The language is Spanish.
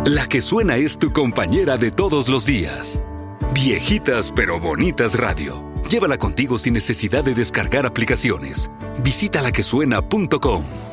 La que suena es tu compañera de todos los días. Viejitas pero bonitas radio. Llévala contigo sin necesidad de descargar aplicaciones. Visita laquesuena.com.